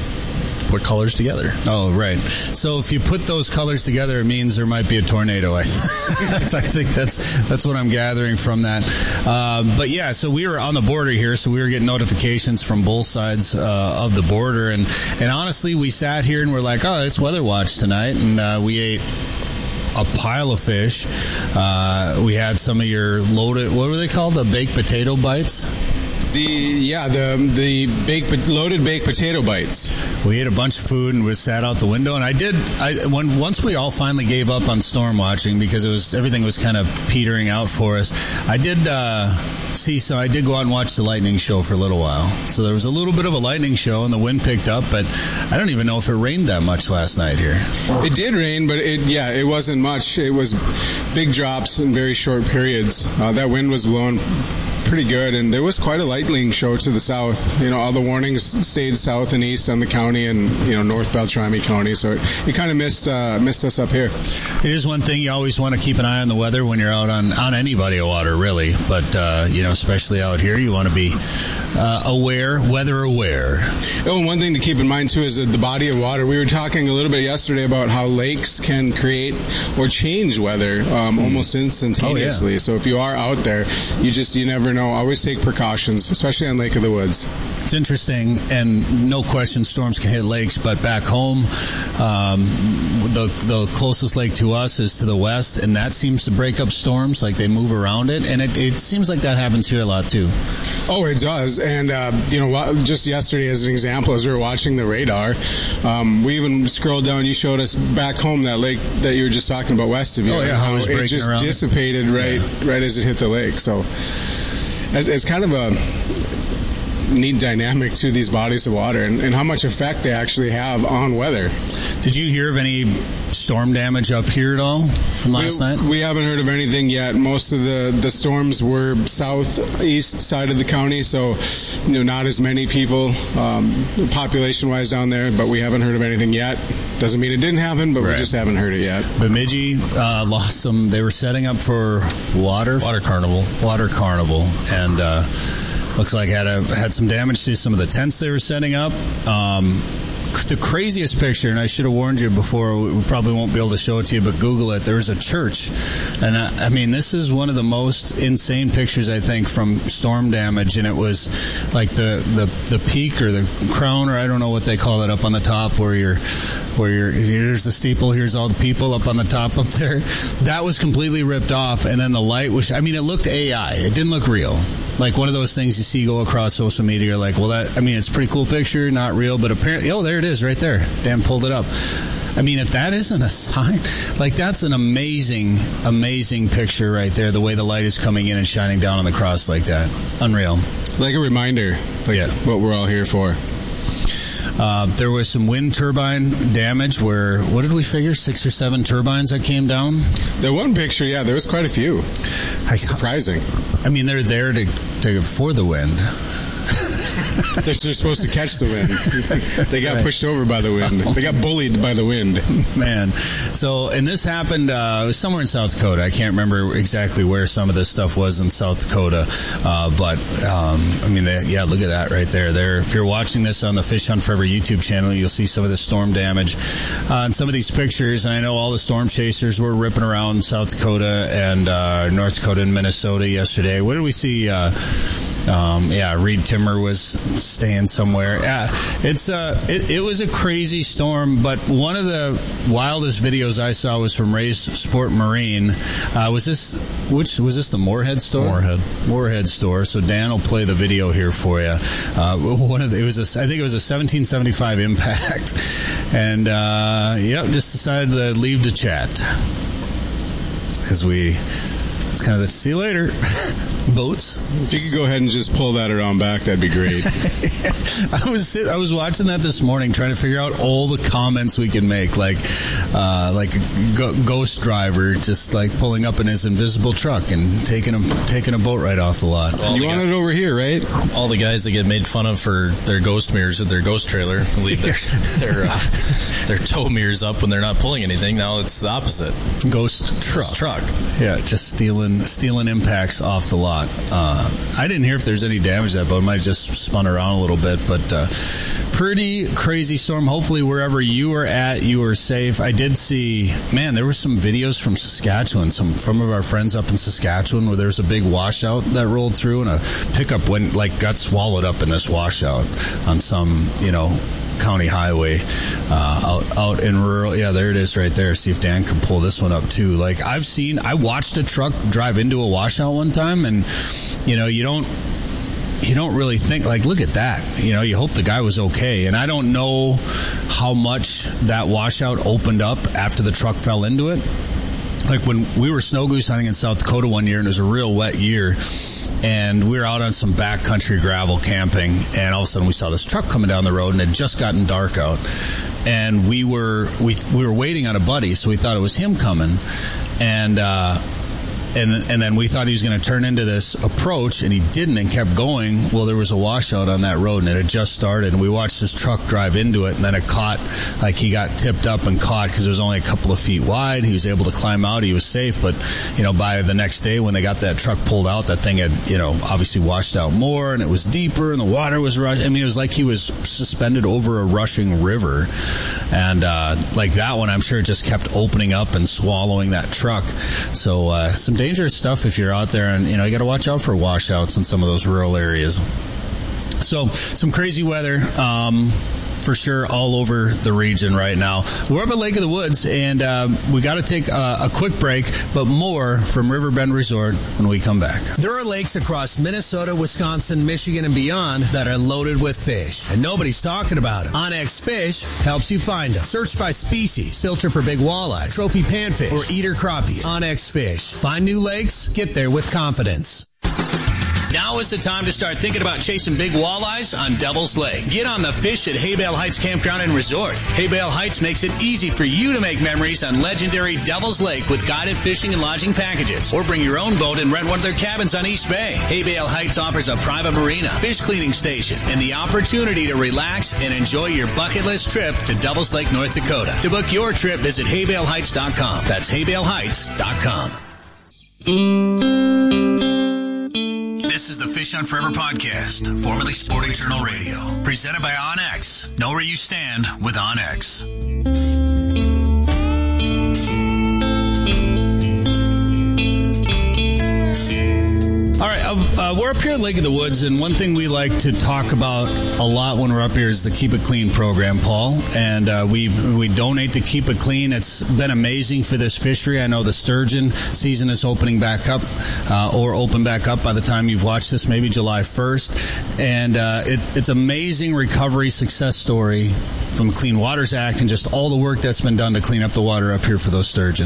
Put colors together. Oh, right. So if you put those colors together, it means there might be a tornado. I, I think that's that's what I'm gathering from that. Uh, but yeah, so we were on the border here, so we were getting notifications from both sides uh, of the border, and and honestly, we sat here and we're like, oh, it's weather watch tonight, and uh, we ate a pile of fish. Uh, we had some of your loaded, what were they called? The baked potato bites? The yeah the the baked loaded baked potato bites. We ate a bunch of food and we sat out the window. And I did. I when once we all finally gave up on storm watching because it was everything was kind of petering out for us. I did uh, see so I did go out and watch the lightning show for a little while. So there was a little bit of a lightning show and the wind picked up, but I don't even know if it rained that much last night here. It did rain, but it yeah it wasn't much. It was big drops in very short periods. Uh, that wind was blowing pretty good, and there was quite a lightning show to the south. You know, all the warnings stayed south and east on the county, and you know North Beltrami County. So it, it kind of missed uh, missed us up here. It is one thing you always want to keep an eye on the weather when you're out on, on any body of water, really. But uh, you know, especially out here, you want to be uh, aware, weather aware. Oh, and one thing to keep in mind too is that the body of water. We were talking a little bit yesterday about how lakes can create or change weather um, almost instantaneously. Oh, yeah. So if you are out there, you just you never know. Always take precautions, especially on Lake of the Woods. It's interesting, and no question storms can hit lakes, but back home, um, the the closest lake to us is to the west, and that seems to break up storms, like they move around it, and it, it seems like that happens here a lot too. Oh, it does, and uh, you know, just yesterday as an example, as we were watching the radar, um, we even scrolled down, you showed us back home that lake that you were just talking about west of you. Oh yeah, how it was breaking it just around. dissipated right, Yeah. right as it hit the lake, so it's, it's kind of a neat dynamic to these bodies of water and, and how much effect they actually have on weather. Did you hear of any storm damage up here at all from last we, night? We haven't heard of anything yet. Most of the, the storms were southeast side of the county, so you know not as many people um, population-wise down there, but we haven't heard of anything yet. Doesn't mean it didn't happen, but Right. we just haven't heard it yet. Bemidji uh, lost some. They were setting up for water Water carnival. water carnival, and uh, looks like had a had some damage to some of the tents they were setting up. Um, the craziest picture, and I should have warned you before, we probably won't be able to show it to you, but Google it. There's a church. And I, I mean, this is one of the most insane pictures, I think, from storm damage. And it was like the, the, the peak or the crown, or I don't know what they call it, up on the top where you're, where you're, here's the steeple, here's all the people up on the top up there. That was completely ripped off. And then the light was, I mean, it looked A I. It didn't look real. Like one of those things you see go across social media. You're like, well, that, I mean, it's a pretty cool picture, not real, but apparently, oh, there it is right there. Dan pulled it up. I mean, if that isn't a sign, like that's an amazing, amazing picture right there. The way the light is coming in and shining down on the cross like that. Unreal. Like a reminder, like yeah. what we're all here for. Uh, there was some wind turbine damage where, what did we figure, six or seven turbines that came down? The one picture, yeah, there was quite a few. I, Surprising. I mean, they're there to, to for the wind. they're, they're supposed to catch the wind. They got right. pushed over by the wind. They got bullied by the wind. Man. So, and this happened uh, it was somewhere in South Dakota. I can't remember exactly where some of this stuff was in South Dakota. Uh, but, um, I mean, they, yeah, look at that right there. There. If you're watching this on the Fish Hunt Forever YouTube channel, you'll see some of the storm damage uh, and some of these pictures. And I know all the storm chasers were ripping around South Dakota and uh, North Dakota and Minnesota yesterday. What did we see? Uh, um, yeah, Reed Timmer was staying somewhere. Yeah, it's uh, it, it was a crazy storm, but one of the wildest videos I saw was from Ray's Sport Marine. Uh, was this which was this the Moorhead store? Moorhead, Moorhead store. So Dan will play the video here for you. Uh, one of the, it was a, I think it was a seventeen seventy-five Impact, and uh, yep, just decided to leave the chat as we. It's kind of the see you later. Boats. If you could go ahead and just pull that around back, that'd be great. I was sit, I was watching that this morning, trying to figure out all the comments we can make, like uh, like a go- ghost driver just like pulling up in his invisible truck and taking a taking a boat right off the lot. All you the want guys, it over here, right? All the guys that get made fun of for their ghost mirrors at their ghost trailer leave their their uh, their tow mirrors up when they're not pulling anything. Now it's the opposite. Ghost truck. Ghost truck. Yeah, just stealing stealing impacts off the lot. Uh, I didn't hear if there's any damage to that boat. It might have just spun around a little bit, but uh, pretty crazy storm. Hopefully wherever you are at, you are safe. I did see, man, there were some videos from Saskatchewan, some from of our friends up in Saskatchewan where there was a big washout that rolled through and a pickup went, like, got swallowed up in this washout on some, you know, county highway uh, out out in rural. Yeah, there it is right there. See if Dan can pull this one up too. Like I've seen, I watched a truck drive into a washout one time, and you know, you don't you don't really think, like, look at that. You know, you hope the guy was okay. And I don't know how much that washout opened up after the truck fell into it. Like when we were snow goose hunting in South Dakota one year, and it was a real wet year, and we were out on some backcountry gravel camping, and all of a sudden we saw this truck coming down the road, and it had just gotten dark out, and we were we we were waiting on a buddy, so we thought it was him coming, and uh And and then we thought he was going to turn into this approach, and he didn't, and kept going. Well, there was a washout on that road, and it had just started, and we watched this truck drive into it, and then it caught, like he got tipped up and caught because it was only a couple of feet wide. He was able to climb out. He was safe, but, you know, by the next day when they got that truck pulled out, that thing had, you know, obviously washed out more, and it was deeper, and the water was rushing. I mean, it was like he was suspended over a rushing river, and uh, like that one, I'm sure it just kept opening up and swallowing that truck. So uh, some dangerous stuff if you're out there, and you know, you got to watch out for washouts in some of those rural areas. So some crazy weather um for sure all over the region right now. We're up at Lake of the Woods, and uh, we got to take a, a quick break, but more from Riverbend Resort when we come back. There are lakes across Minnesota, Wisconsin, Michigan, and beyond that are loaded with fish, and nobody's talking about them. Onyx Fish helps you find them. Search by species, filter for big walleye, trophy panfish, or eater crappie. Onyx Fish. Find new lakes, get there with confidence. Now is the time to start thinking about chasing big walleyes on Devil's Lake. Get on the fish at Haybale Heights Campground and Resort. Haybale Heights makes it easy for you to make memories on legendary Devil's Lake with guided fishing and lodging packages. Or bring your own boat and rent one of their cabins on East Bay. Haybale Heights offers a private marina, fish cleaning station, and the opportunity to relax and enjoy your bucket list trip to Devil's Lake, North Dakota. To book your trip, visit haybale heights dot com. That's haybale heights dot com. This is the Fish on Forever podcast, formerly Sporting Journal Radio, presented by OnX. Know where you stand with OnX. All right, uh, we're up here at Lake of the Woods, and one thing we like to talk about a lot when we're up here is the Keep It Clean program, Paul. And uh, we we donate to Keep It Clean. It's been amazing for this fishery. I know the sturgeon season is opening back up, uh, or open back up by the time you've watched this, maybe July first. And uh, it, it's amazing recovery success story from the Clean Waters Act and just all the work that's been done to clean up the water up here for those sturgeon.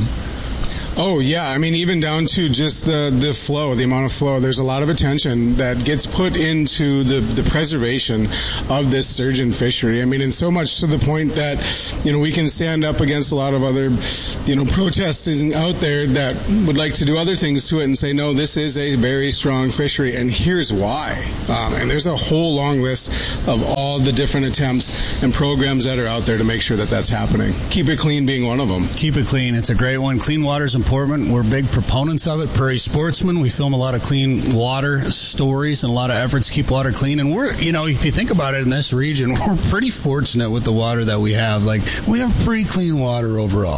Oh, yeah. I mean, even down to just the, the flow, the amount of flow. There's a lot of attention that gets put into the, the preservation of this sturgeon fishery. I mean, and so much to the point that, you know, we can stand up against a lot of other, you know, protesting out there that would like to do other things to it and say, no, this is a very strong fishery, and here's why. Um, and there's a whole long list of all the different attempts and programs that are out there to make sure that that's happening. Keep It Clean being one of them. Keep It Clean. It's a great one. Clean Waters and Portman, we're big proponents of it. Prairie Sportsman, we film a lot of clean water stories and a lot of efforts to keep water clean. And we're, you know, if you think about it in this region, we're pretty fortunate with the water that we have. Like, we have pretty clean water overall.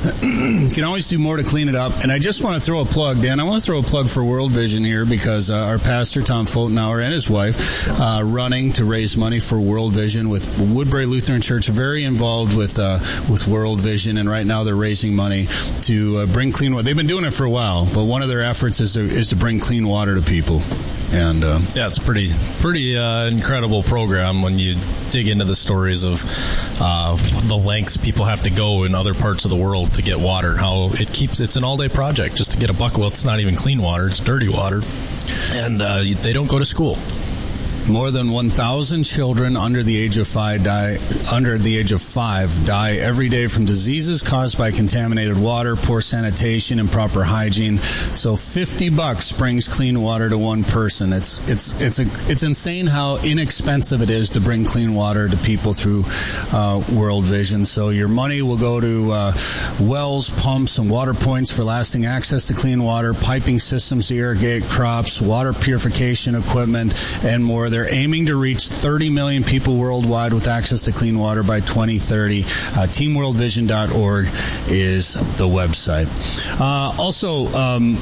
You can always do more to clean it up. And I just want to throw a plug, Dan. I want to throw a plug for World Vision here because uh, our pastor, Tom Fotenauer, and his wife uh, running to raise money for World Vision with Woodbury Lutheran Church, very involved with uh, with World Vision. And right now they're raising money to uh, bring clean water. They've been doing it for a while, but one of their efforts is to, is to bring clean water to people. And uh, yeah, it's pretty pretty uh, incredible program when you dig into the stories of uh, the lengths people have to go in other parts of the world to get water. How it keeps it's an all day project just to get a bucket. Well, it's not even clean water; it's dirty water, and uh, they don't go to school. More than one thousand children under the age of five die under the age of five die every day from diseases caused by contaminated water, poor sanitation, improper hygiene. So fifty bucks brings clean water to one person. It's it's it's a, it's insane how inexpensive it is to bring clean water to people through uh, World Vision. So your money will go to uh, wells, pumps, and water points for lasting access to clean water, piping systems to irrigate crops, water purification equipment, and more. They're aiming to reach thirty million people worldwide with access to clean water by twenty thirty. Uh, team world vision dot org is the website. Uh, also, um,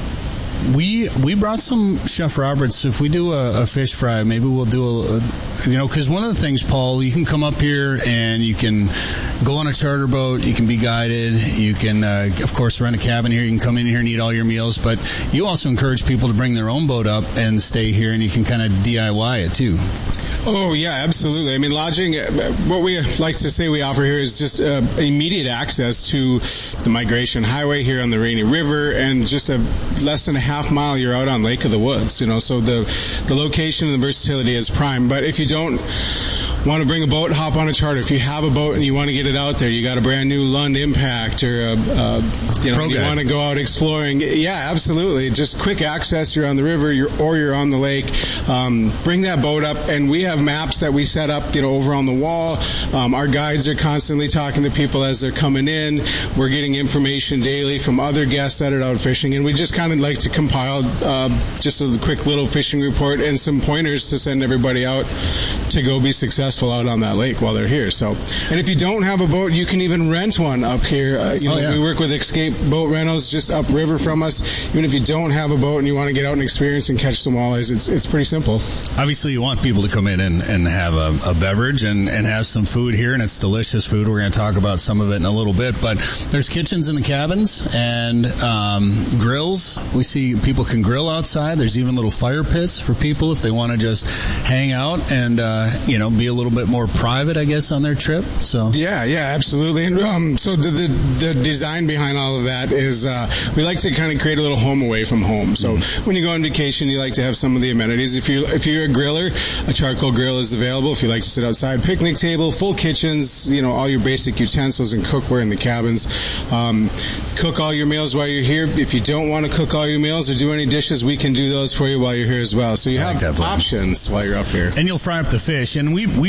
we we brought some Chef Roberts. If we do a, a fish fry, maybe we'll do a, a you know, because one of the things, Paul, you can come up here and you can go on a charter boat, you can be guided, you can, uh, of course, rent a cabin here, you can come in here and eat all your meals, but you also encourage people to bring their own boat up and stay here, and you can kind of D I Y it too. Oh, yeah, absolutely. I mean, lodging, what we like to say we offer here is just uh, immediate access to the Migration Highway here on the Rainy River, and just a less than a half mile you're out on Lake of the Woods, you know, so the the location and the versatility is prime. But if you don't want to bring a boat, hop on a charter. If you have a boat and you want to get it out there, you got a brand new Lund Impact, or a, a, you know, you want to go out exploring. Yeah, absolutely. Just quick access. You're on the river, you're, or you're on the lake. Um, bring that boat up, and we have maps that we set up, you know, over on the wall. Um, our guides are constantly talking to people as they're coming in. We're getting information daily from other guests that are out fishing, and we just kind of like to compile uh, just a quick little fishing report and some pointers to send everybody out to go be successful out on that lake while they're here. So, and if you don't have a boat, you can even rent one up here. Uh, you know, oh, yeah. We work with Escape Boat Rentals just upriver from us. Even if you don't have a boat and you want to get out and experience and catch some walleyes, it's it's pretty simple. Obviously, you want people to come in and, and have a, a beverage and, and have some food here, and it's delicious food. We're going to talk about some of it in a little bit, but there's kitchens in the cabins and um, grills. We see people can grill outside. There's even little fire pits for people if they want to just hang out and uh, you know, be a little bit more private, I guess, on their trip. So yeah, yeah, absolutely. And um, so the, the the design behind all of that is uh, we like to kind of create a little home away from home. So mm-hmm. when you go on vacation, you like to have some of the amenities. If you if you're a griller, a charcoal grill is available. If you like to sit outside, picnic table, full kitchens, you know, all your basic utensils and cookware in the cabins. Um, cook all your meals while you're here. If you don't want to cook all your meals or do any dishes, we can do those for you while you're here as well. So you I have like options while you're up here. And you'll fry up the fish. And we we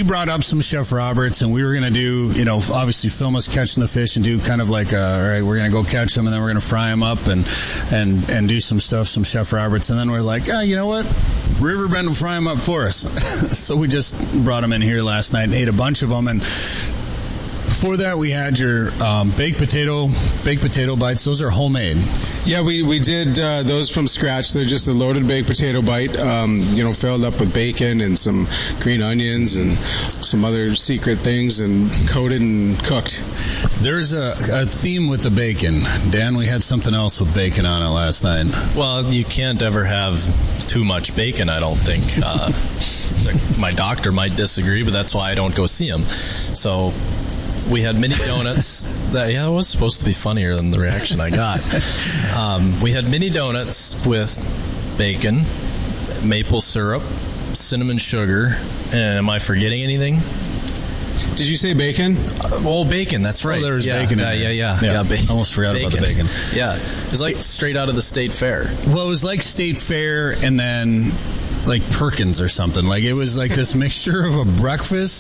we brought up some Chef Roberts, and we were going to do, you know, obviously film us catching the fish and do kind of like, a, all right, we're going to go catch them, and then we're going to fry them up and and and do some stuff, some Chef Roberts, and then we're like, ah, you know what? Riverbend will fry them up for us. So we just brought them in here last night and ate a bunch of them, and before that, we had your um, baked potato baked potato bites. Those are homemade. Yeah, we, we did uh, those from scratch. They're just a loaded baked potato bite, um, you know, filled up with bacon and some green onions and some other secret things and coated and cooked. There's a, a theme with the bacon. Dan, we had something else with bacon on it last night. Well, you can't ever have too much bacon, I don't think. Uh, my doctor might disagree, but that's why I don't go see him. So we had mini donuts. That, yeah, it was supposed to be funnier than the reaction I got. Um, we had mini donuts with bacon, maple syrup, cinnamon sugar. And am I forgetting anything? Did you say bacon? Uh, oh, bacon. That's right. Oh, there's yeah, bacon. Yeah, yeah, yeah, yeah. yeah. Bacon. Almost forgot bacon. about the bacon. Yeah, it's like straight out of the state fair. Well, it was like state fair, and then like Perkins or something. Like it was like this mixture of a breakfast